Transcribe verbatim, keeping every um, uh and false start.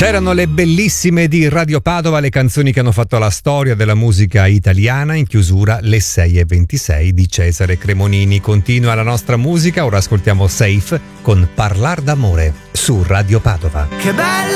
C'erano le bellissime di Radio Padova, le canzoni che hanno fatto la storia della musica italiana. In chiusura le sei e ventisei di Cesare Cremonini. Continua la nostra musica, ora ascoltiamo Safe con Parlar d'amore su Radio Padova. Che bello!